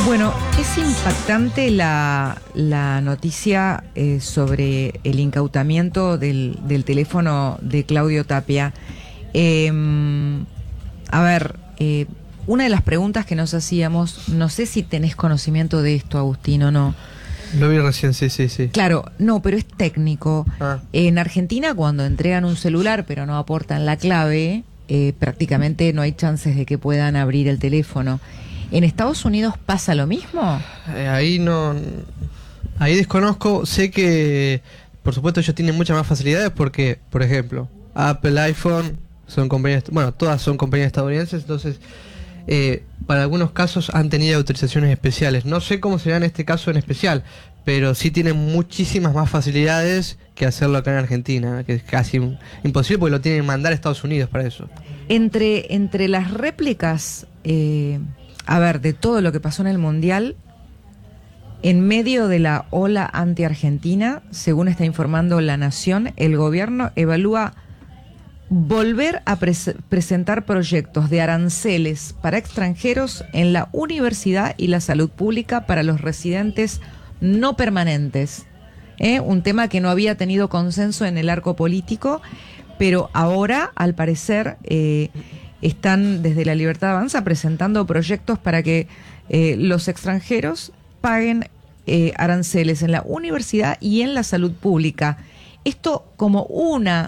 Bueno, es impactante la noticia sobre el incautamiento del teléfono de Claudio Tapia. Una de las preguntas que nos hacíamos, no sé si tenés conocimiento de esto, Agustín, o no. Lo vi recién, sí. Claro, no, pero es técnico. En Argentina, cuando entregan un celular pero no aportan la clave, prácticamente no hay chances de que puedan abrir el teléfono. ¿En Estados Unidos pasa lo mismo? Ahí desconozco. Sé que, por supuesto, ellos tienen muchas más facilidades porque, por ejemplo, Apple, iPhone, son compañías, todas son compañías estadounidenses, entonces, para algunos casos han tenido autorizaciones especiales. No sé cómo será en este caso en especial, pero sí tienen muchísimas más facilidades que hacerlo acá en Argentina, que es casi imposible porque lo tienen que mandar a Estados Unidos para eso. Entre las réplicas, de todo lo que pasó en el Mundial, en medio de la ola anti-argentina, según está informando La Nación, el gobierno evalúa volver a presentar proyectos de aranceles para extranjeros en la universidad y la salud pública para los residentes no permanentes. Un tema que no había tenido consenso en el arco político, pero ahora, al parecer, están desde La Libertad Avanza presentando proyectos para que los extranjeros paguen aranceles en la universidad y en la salud pública. Esto como una